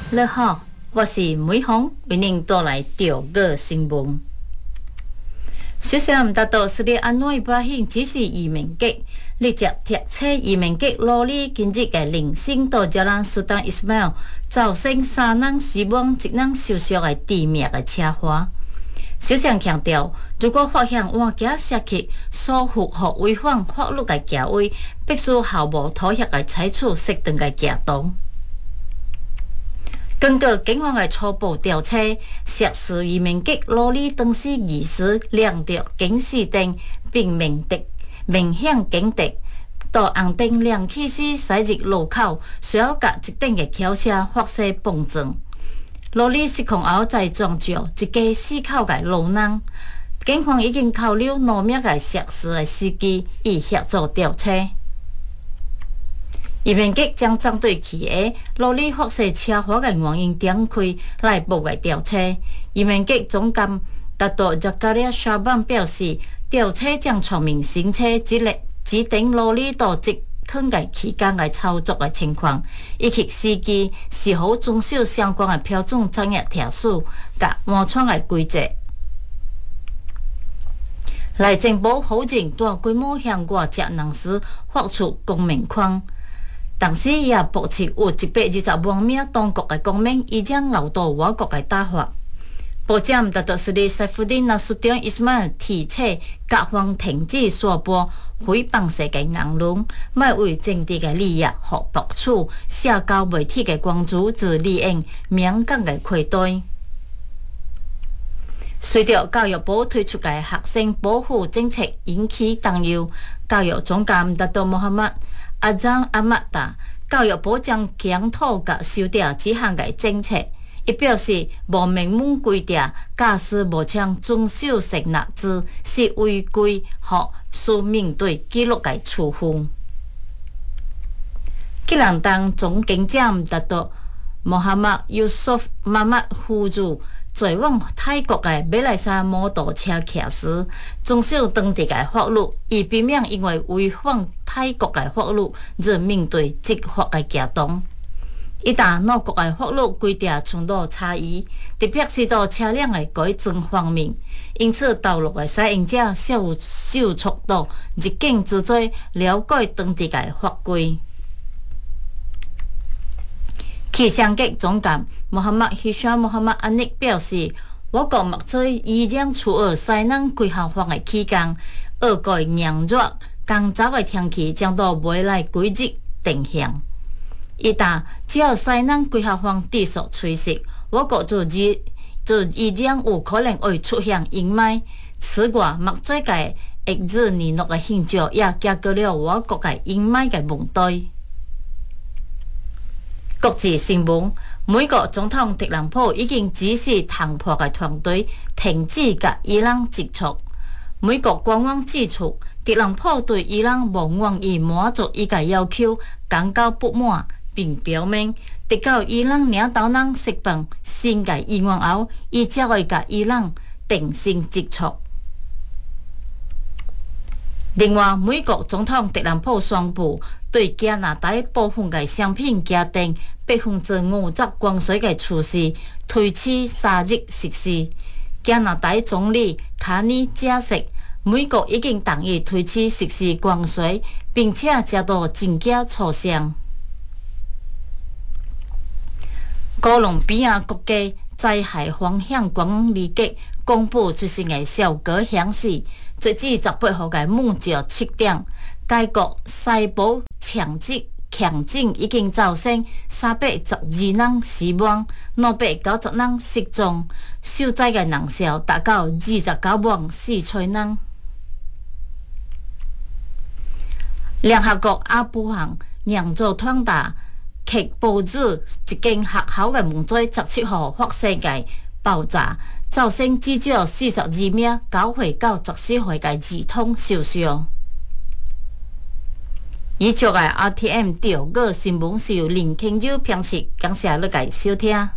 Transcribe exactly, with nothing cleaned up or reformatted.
你好，我是美芳，为您带来钓个新闻。首先，达到斯里安内巴兴只是移民局，立即贴车移民局罗里今日嘅零星到加兰苏丹伊斯迈尔，造成三人死亡、一人受伤嘅致命嘅车祸。首相强调，如果发现换家涉及疏忽或违反法律嘅行为，必须毫无妥协嘅采取适当嘅行动。根据警方的初步调查，涉事移民局罗里当时疑似亮着警示灯，并明敌明显警敌，到红灯亮起时驶入路口，随后甲一顶嘅轿车发射碰撞。罗里失控后再撞着一家四口嘅路人。警方已经扣留两名嘅涉事嘅司机，以协助调查。移民局将针对其下罗里发生车祸嘅原因展开内部嘅调查。移民局总监达多扎加利亚沙班表示，调查将全面审查指令指定罗里到职坑嘅期间嘅操作嘅情况，以及司机是否遵守相关嘅标准专业条数甲安全嘅规则。内政部否认大规模向外籍人士发出公民款。同时也目前有一百二十万名当国的公民已经留到我国的大学。部长达到斯里塞夫丁纳苏丁伊斯迈尔提醒各方停止传播诽谤式的言论，莫为政治的利益和博取社交媒体的关注之利用敏感的亏待。随着教育部推出的学生保护政策引起担忧，教育总监达到穆罕默阿赞阿麦达教育部将检讨甲修订这项的政策。伊表示，无明文规定驾驶无枪遵守承诺之是违规或需面对纪律的处分。吉兰丹总警长达到穆罕默尤苏夫妈妈呼吁前往泰国的马来西亚摩托车骑士遵守当地的法律，以避免因为违反泰国的法律而面对执法的行动。一旦两国的法律规定存在差异，特别是在车辆的改装方面，因此道路的使用者需有受促到入境之罪，了解当地的法规。气象局总监穆罕默希沙穆罕默安尼表示，我国目前依然处于西南季候风的期间，俄国炎热、干燥的天气将到未来几日定向。一旦只要西南季候风持续吹袭，我国就依就依然有可能会出现阴霾。此外，目最近热日尼诺的现象也加剧了我国的阴霾的问题。国际新闻：美国总统特朗普已经指示谈判的团队停止甲伊朗接触。美国官网指出，特朗普对伊朗无愿意满足伊个要求感到不满，并表明，直到伊朗领导人释放新的议案后，伊才会甲伊朗定性接触。另外，美国总统特朗普宣布，对加拿大部分的商品加定百分之五十关税的措施推迟三日实施。加拿大总理卡尼解释，美国已经同意推迟实施关税，并且接到增加磋商。哥伦比亚国家灾害风险管理局公布最新的效果显示，截至十八号的午夜七点，该国西部强震强震已经造成三百十二人死亡，两百九十人失踪，受灾的人数达到二十九万四千人。联合国阿富汗援助团队却报纸一间学校的门嘴十七号发生的爆炸，造成至少四十二名九岁到十四岁的儿童受伤。以上的 R T M 钓鱼新闻是由林庆洲编辑，感谢你的收听。